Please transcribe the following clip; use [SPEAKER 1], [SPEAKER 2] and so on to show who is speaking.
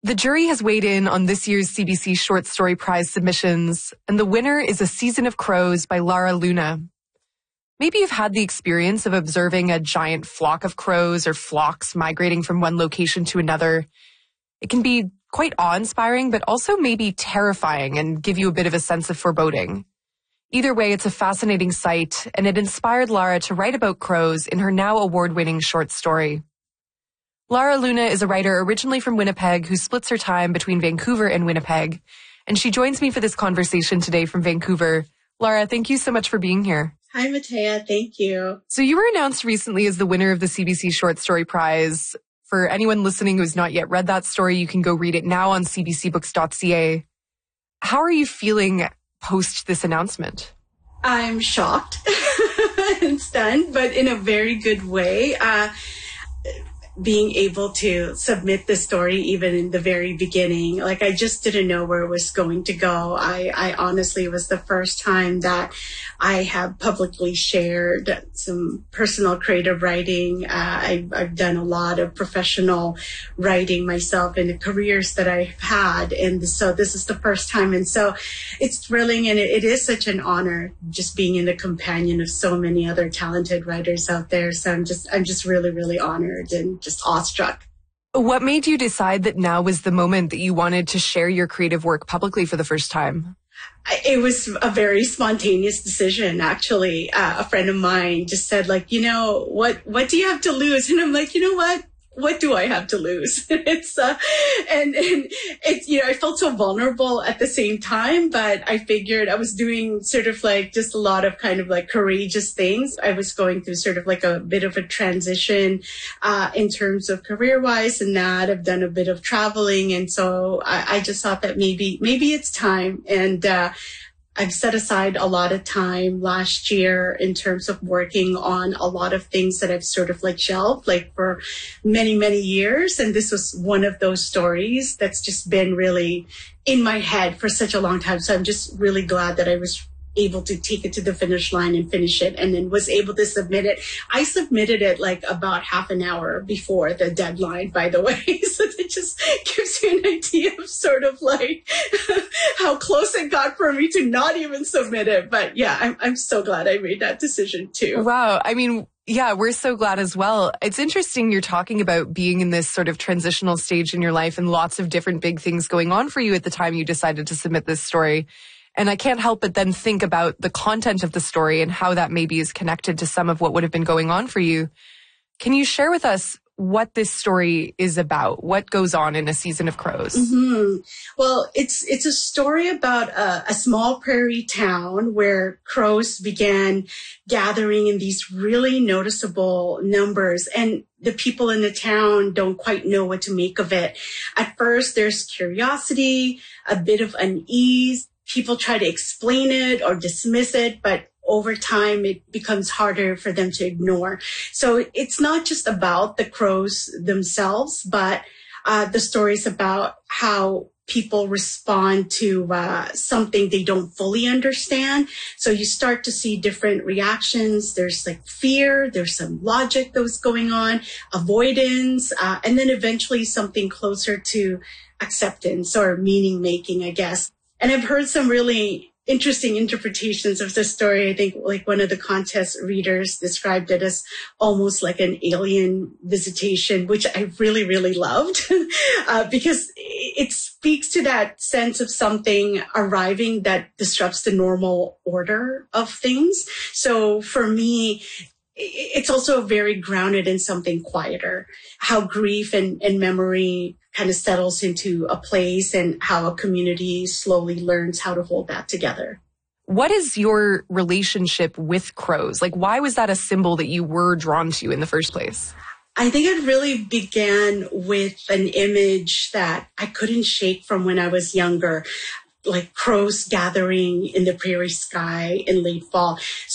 [SPEAKER 1] The jury has weighed in on this year's CBC Short Story Prize submissions, and the winner is A Season of Crows by Lara Luna. Maybe you've had the experience of observing a giant flock of crows or flocks migrating from one location to another. It can be quite awe-inspiring, but also maybe terrifying and give you a bit of a sense of foreboding. Either way, it's a fascinating sight, and it inspired Lara to write about crows in her now award-winning short story. Lara Luna is a writer originally from Winnipeg who splits her time between Vancouver and Winnipeg, and she joins me for this conversation today from Vancouver. Lara, thank you so much for being here.
[SPEAKER 2] Hi, Matea. Thank you.
[SPEAKER 1] So you were announced recently as the winner of the CBC Short Story Prize. For anyone listening who's not yet read that story, you can go read it now on cbcbooks.ca. How are you feeling post this announcement?
[SPEAKER 2] I'm shocked and stunned, but in a very good way. Being able to submit the story even in the very beginning, like I just didn't know where it was going to go. I honestly, it was the first time that I have publicly shared some personal creative writing. I've done a lot of professional writing myself in the careers that I've had. And so this is the first time. And so it's thrilling, and it is such an honor just being in the companion of so many other talented writers out there. So I'm just really, really honored and just awestruck.
[SPEAKER 1] What made you decide that now was the moment that you wanted to share your creative work publicly for the first time?
[SPEAKER 2] It was a very spontaneous decision, actually. A friend of mine just said, like, what do you have to lose? And I'm like, you know what do I have to lose? And it's, I felt so vulnerable at the same time, but I figured I was doing sort of like just a lot of kind of like courageous things. I was going through sort of like a bit of a transition, in terms of career wise and that I've done a bit of traveling. And so I just thought that maybe it's time. And, I've set aside a lot of time last year in terms of working on a lot of things that I've sort of like shelved like for many, many years. And this was one of those stories that's just been really in my head for such a long time. So I'm just really glad that I was able to take it to the finish line and finish it, and then was able to submit it. I submitted it like about half an hour before the deadline, by the way. So it just gives you an idea of sort of like how close it got for me to not even submit it. But yeah, I'm so glad I made that decision too.
[SPEAKER 1] Wow. I mean, yeah, we're so glad as well. It's interesting you're talking about being in this sort of transitional stage in your life and lots of different big things going on for you at the time you decided to submit this story. And I can't help but then think about the content of the story and how that maybe is connected to some of what would have been going on for you. Can you share with us what this story is about? What goes on in A Season of Crows?
[SPEAKER 2] Mm-hmm. Well, it's a story about a small prairie town where crows began gathering in these really noticeable numbers, and the people in the town don't quite know what to make of it. At first, there's curiosity, a bit of unease. People try to explain it or dismiss it, but over time, it becomes harder for them to ignore. So it's not just about the crows themselves, but the stories about how people respond to something they don't fully understand. So you start to see different reactions. There's like fear, there's some logic that was going on, avoidance, and then eventually something closer to acceptance or meaning making, I guess. And I've heard some really interesting interpretations of this story. I think like one of the contest readers described it as almost like an alien visitation, which I really, really loved because it speaks to that sense of something arriving that disrupts the normal order of things. So for me, it's also very grounded in something quieter, how grief and memory kind of settles into a place and how a community slowly learns how to hold that together.
[SPEAKER 1] What is your relationship with crows? Like, why was that a symbol that you were drawn to in the first place?
[SPEAKER 2] I think it really began with an image that I couldn't shake from when I was younger, like crows gathering in the prairie sky in late fall.